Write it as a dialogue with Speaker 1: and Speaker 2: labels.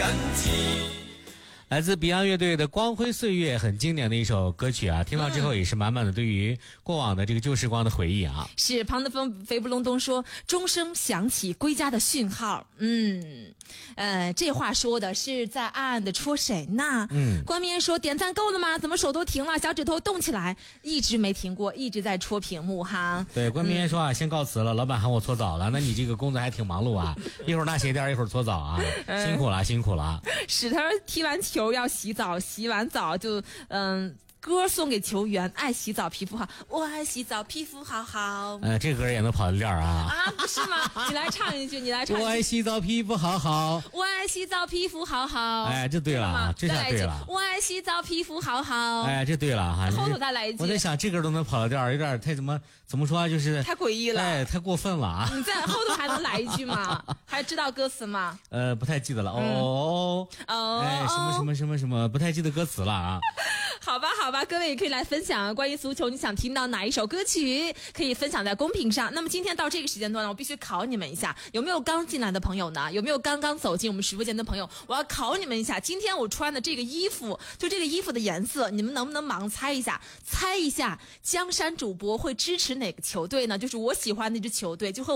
Speaker 1: 感激。
Speaker 2: 来自 Beyond 乐队的《光辉岁月》，很经典的一首歌曲啊，听到之后也是满满的对于过往的这个旧时光的回忆啊。
Speaker 3: 是庞德峰肥不隆咚说，钟声响起，归家的讯号。这话说的是在暗暗的戳谁呢？关明说点赞够了吗？怎么手都停了，小指头动起来，一直没停过，一直在戳屏幕哈。
Speaker 2: 对，关明说啊，先告辞了，老板喊我搓澡了，那你这个工作还挺忙碌啊，一会儿拿鞋垫，一会儿搓澡啊，辛苦了，辛苦了。
Speaker 3: 史特踢完球要洗澡，洗完澡就歌送给球员，爱洗澡皮肤好，我爱洗澡皮肤好好。
Speaker 2: 这歌也能跑得调啊？
Speaker 3: 不是吗？你来唱一句，你来唱一句。
Speaker 2: 我爱洗澡皮肤好好，
Speaker 3: 我爱洗澡皮肤好好。
Speaker 2: 哎，这对了啊，这下对了。
Speaker 3: 我爱洗澡皮肤好好。
Speaker 2: 哎，这对了哈。
Speaker 3: 后头再来一句。
Speaker 2: 我在想这歌都能跑得调，有点太怎么说，就是
Speaker 3: 太诡异了，
Speaker 2: 哎，太过分了啊！
Speaker 3: 你在后头还能来一句吗？还知道歌词吗？
Speaker 2: 不太记得了。哎，什么，不太记得歌词了啊。
Speaker 3: 好吧，各位也可以来分享关于足球，你想听到哪一首歌曲，可以分享在公屏上。那么今天到这个时间段呢，我必须考你们一下，有没有刚进来的朋友呢？有没有刚刚走进我们直播间的朋友？我要考你们一下，今天我穿的这个衣服，就这个衣服的颜色，你们能不能盲猜一下？猜一下，江山主播会支持哪个球队呢？就是我喜欢那支球队，就和